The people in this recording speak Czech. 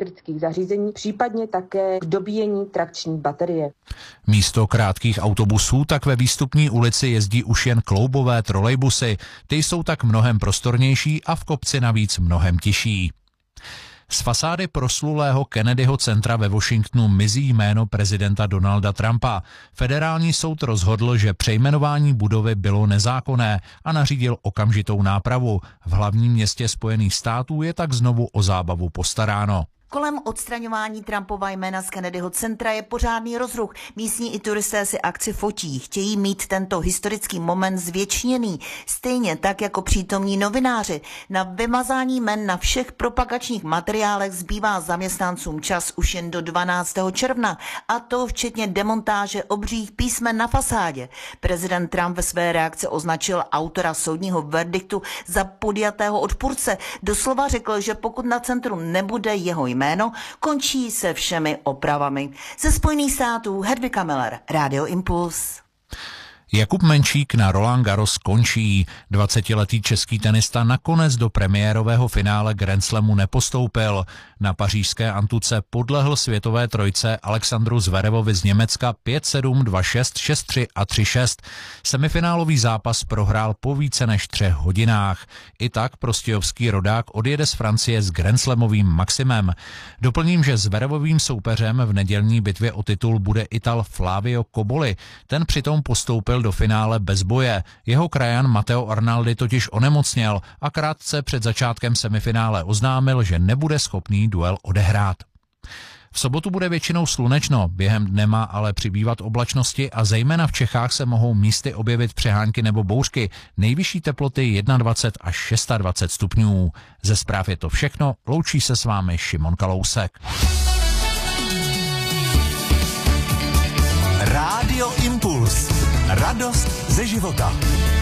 elektrických zařízení, případně také k dobíjení trakční baterie. Místo krátkých autobusů tak ve Výstupní ulici jezdí už jen kloubové trolejbusy. Ty jsou tak mnohem prostornější a v kopci navíc mnohem tiší. Z fasády proslulého Kennedyho centra ve Washingtonu mizí jméno prezidenta Donalda Trumpa. Federální soud rozhodl, že přejmenování budovy bylo nezákonné a nařídil okamžitou nápravu. V hlavním městě Spojených států je tak znovu o zábavu postaráno. Kolem odstraňování Trumpova jména z Kennedyho centra je pořádný rozruch. Místní i turisté si akci fotí. Chtějí mít tento historický moment zvěčněný. Stejně tak jako přítomní novináři. Na vymazání jmen na všech propagačních materiálech zbývá zaměstnancům čas už jen do 12. června. A to včetně demontáže obřích písmen na fasádě. Prezident Trump ve své reakci označil autora soudního verdiktu za podjatého odpůrce. Doslova řekl, že pokud na centru nebude jeho jméno, končí se všemi opravami. Ze Spojených států Hedvika Miller, Radio Impuls. Jakub Menšík na Roland Garros končí. 20letý český tenista nakonec do premiérového finále Grand Slamu nepostoupil. Na pařížské Antuce podlehl světové trojce Alexandru Zverevovi z Německa 5-7, 2-6, 6-3 a 3-6. Semifinálový zápas prohrál po více než 3 hodinách. I tak prostějovský rodák odjede z Francie s Grand Slamovým maximem. Doplním, že Zverevovým soupeřem v nedělní bitvě o titul bude Ital Flavio Cobolli. Ten přitom postoupil do finále bez boje. Jeho krajan Matteo Arnaldi totiž onemocněl a krátce před začátkem semifinále oznámil, že nebude schopný duel odehrát. V sobotu bude většinou slunečno, během dne má ale přibývat oblačnosti a zejména v Čechách se mohou místy objevit přehánky nebo bouřky. Nejvyšší teploty 21 až 26 stupňů. Ze zpráv je to všechno, loučí se s vámi Šimon Kalousek. Rádio Impuls. Radost ze života.